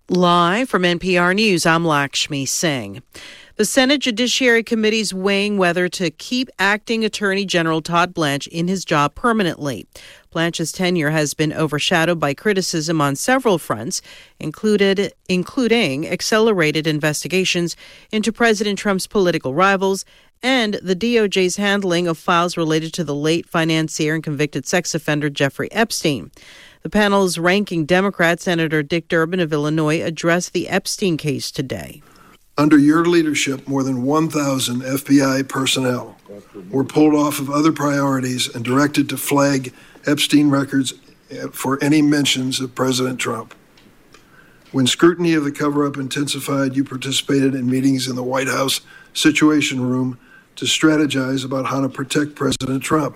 Live from NPR News, I'm Lakshmi Singh. The Senate Judiciary Committee is weighing whether to keep acting Attorney General Todd Blanche in his job permanently. Blanche's tenure has been overshadowed by criticism on several fronts, including accelerated investigations into President Trump's political rivals and the DOJ's handling of files related to the late financier and convicted sex offender Jeffrey Epstein. The panel's ranking Democrat, Senator Dick Durbin of Illinois, addressed the Epstein case today. Under your leadership, more than 1,000 FBI personnel were pulled off of other priorities and directed to flag Epstein records for any mentions of President Trump. When scrutiny of the cover-up intensified, you participated in meetings in the White House Situation Room to strategize about how to protect President Trump.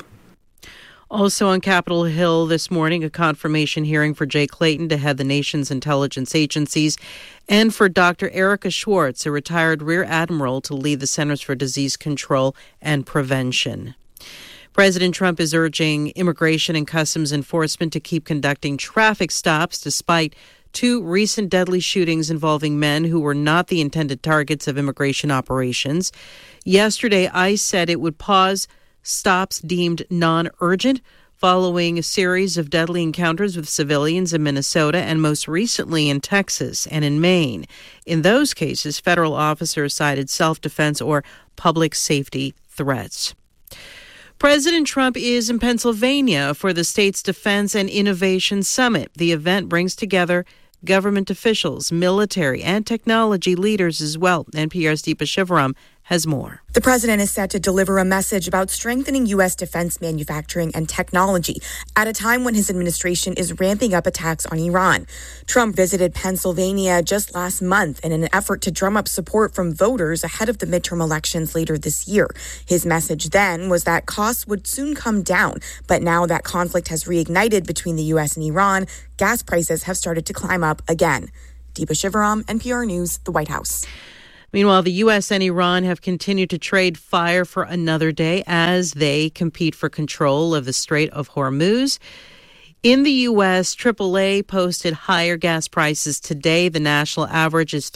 Also on Capitol Hill this morning, a confirmation hearing for Jay Clayton to head the nation's intelligence agencies and for Dr. Erica Schwartz, a retired Rear Admiral, to lead the Centers for Disease Control and Prevention. President Trump is urging Immigration and Customs Enforcement to keep conducting traffic stops despite two recent deadly shootings involving men who were not the intended targets of immigration operations. Yesterday, ICE said it would pause stops deemed non-urgent following a series of deadly encounters with civilians in Minnesota and most recently in Texas and in Maine. In those cases, federal officers cited self-defense or public safety threats. President Trump is in Pennsylvania for the state's Defense and Innovation Summit. The event brings together government officials, military, and technology leaders as well. NPR's Deepa Shivaram has more. The president is set to deliver a message about strengthening U.S. defense manufacturing and technology at a time when his administration is ramping up attacks on Iran. Trump visited Pennsylvania just last month in an effort to drum up support from voters ahead of the midterm elections later this year. His message then was that costs would soon come down, but now that conflict has reignited between the U.S. and Iran, gas prices have started to climb up again. Deepa Shivaram, NPR News, the White House. Meanwhile, the U.S. and Iran have continued to trade fire for another day as they compete for control of the Strait of Hormuz. In the U.S., AAA posted higher gas prices today. The national average is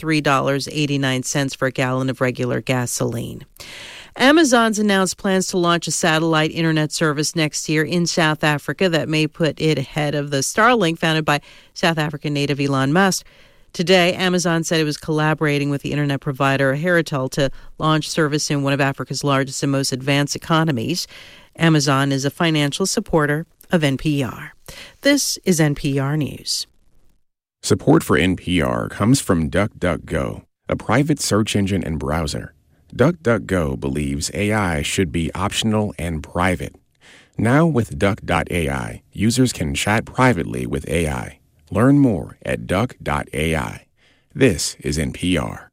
$3.89 for a gallon of regular gasoline. Amazon's announced plans to launch a satellite internet service next year in South Africa that may put it ahead of the Starlink founded by South African native Elon Musk. Today, Amazon said it was collaborating with the internet provider Heritel to launch service in one of Africa's largest and most advanced economies. Amazon is a financial supporter of NPR. This is NPR News. Support for NPR comes from DuckDuckGo, a private search engine and browser. DuckDuckGo believes AI should be optional and private. Now with Duck.ai, users can chat privately with AI. Learn more at duck.ai. This is NPR.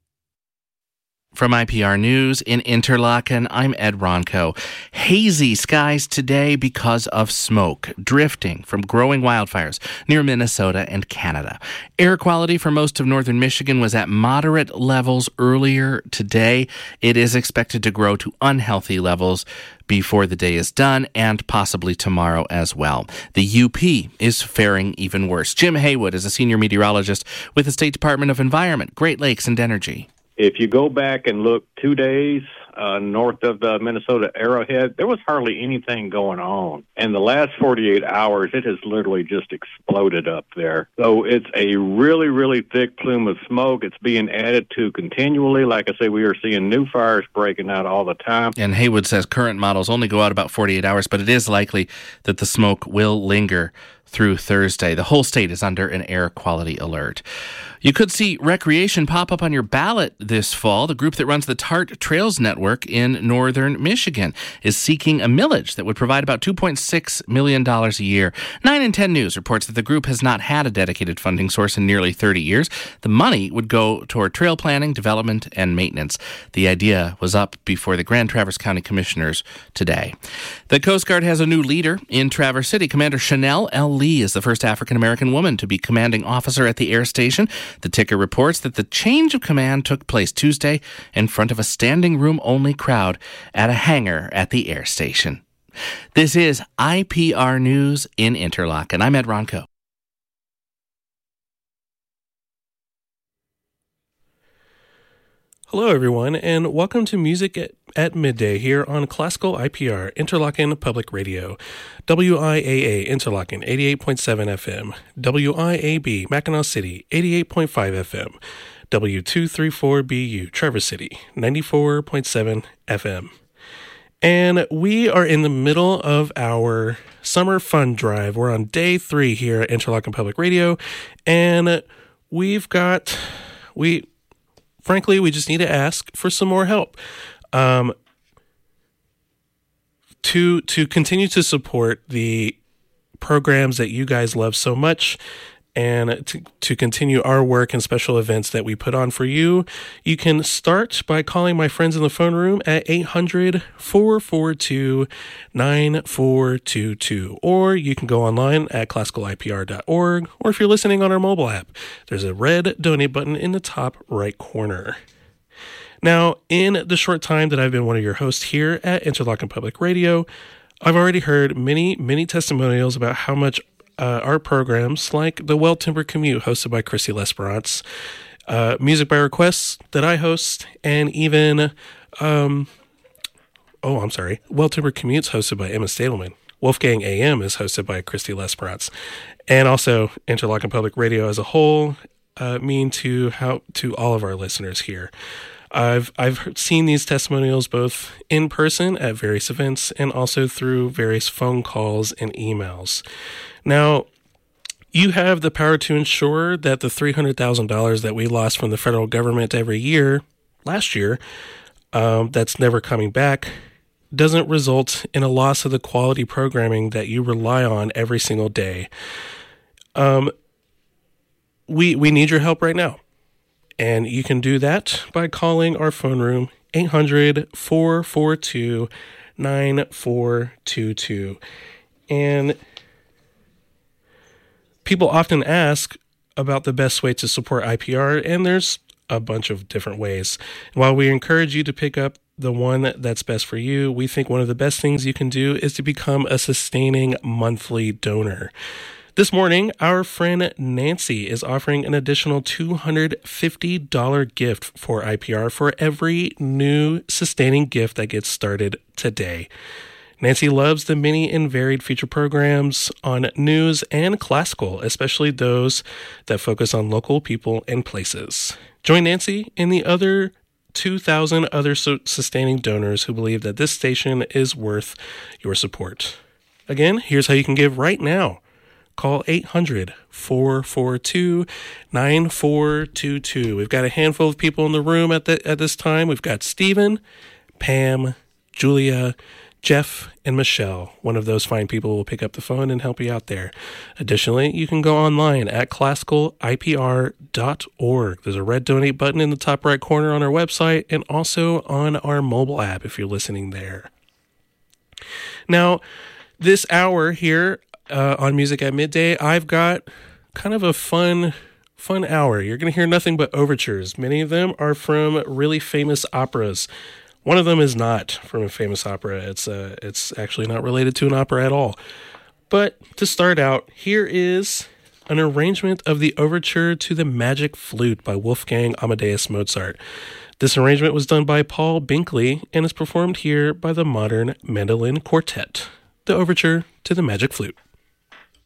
From IPR News in Interlaken, I'm Ed Ronco. Hazy skies today because of smoke drifting from growing wildfires near Minnesota and Canada. Air quality for most of northern Michigan was at moderate levels earlier today. It is expected to grow to unhealthy levels before the day is done and possibly tomorrow as well. The UP is faring even worse. Jim Haywood is a senior meteorologist with the State Department of Environment, Great Lakes and Energy. If you go back and look 2 days north of the Minnesota Arrowhead, there was hardly anything going on. And the last 48 hours, it has literally just exploded up there. So it's a really, really thick plume of smoke. It's being added to continually. Like I say, we are seeing new fires breaking out all the time. And Haywood says current models only go out about 48 hours, but it is likely that the smoke will linger through Thursday. The whole state is under an air quality alert. You could see recreation pop up on your ballot this fall. The group that runs the TART Trails Network in northern Michigan is seeking a millage that would provide about $2.6 million a year. 9 and 10 News reports that the group has not had a dedicated funding source in nearly 30 years. The money would go toward trail planning, development, and maintenance. The idea was up before the Grand Traverse County Commissioners today. The Coast Guard has a new leader in Traverse City. Commander Chanel L. Lee is the first African-American woman to be commanding officer at the air station. The ticker reports that the change of command took place Tuesday in front of a standing room only crowd at a hangar at the air station. This is IPR News in Interlaken. I'm Ed Ronco. Hello, everyone, and welcome to Music at Midday here on Classical IPR, Interlochen Public Radio, WIAA Interlochen, 88.7 FM, WIAB Mackinac City, 88.5 FM, W234BU Traverse City, 94.7 FM. And we are in the middle of our summer fun drive. We're on day 3 here at Interlochen Public Radio, and frankly, we just need to ask for some more help to continue to support the programs that you guys love so much, and to continue our work and special events that we put on for you. You can start by calling my friends in the phone room at 800-442-9422, or you can go online at classicalipr.org, or if you're listening on our mobile app, there's a red donate button in the top right corner. Now, in the short time that I've been one of your hosts here at Interlochen Public Radio, I've already heard many testimonials about how much our programs, like the Well Timber Commute hosted by Christy L'Esperance, Music by Request that I host, and even, Well Timber Commute's hosted by Emma Stadelman. Wolfgang AM is hosted by Christy L'Esperance. And also Interlochen Public Radio as a whole mean to all of our listeners here. I've seen these testimonials both in person at various events and also through various phone calls and emails. Now, you have the power to ensure that the $300,000 that we lost from the federal government last year, that's never coming back, doesn't result in a loss of the quality programming that you rely on every single day. We need your help right now. And you can do that by calling our phone room, 800-442-9422. And people often ask about the best way to support IPR, and there's a bunch of different ways. While we encourage you to pick up the one that's best for you, we think one of the best things you can do is to become a sustaining monthly donor. This morning, our friend Nancy is offering an additional $250 gift for IPR for every new sustaining gift that gets started today. Nancy loves the many and varied feature programs on news and classical, especially those that focus on local people and places. Join Nancy and the other 2,000 other sustaining donors who believe that this station is worth your support. Again, here's how you can give right now. Call 800-442-9422. We've got a handful of people in the room at this time. We've got Stephen, Pam, Julia, Jeff, and Michelle. One of those fine people will pick up the phone and help you out there. Additionally, you can go online at classicalipr.org. There's a red donate button in the top right corner on our website and also on our mobile app if you're listening there. Now, this hour here on Music at Midday, I've got kind of a fun hour. You're going to hear nothing but overtures. Many of them are from really famous operas. One of them is not from a famous opera. It's actually not related to an opera at all. But to start out, here is an arrangement of the overture to the Magic Flute by Wolfgang Amadeus Mozart. This arrangement was done by Paul Binkley and is performed here by the Modern Mandolin Quartet. The overture to the Magic Flute.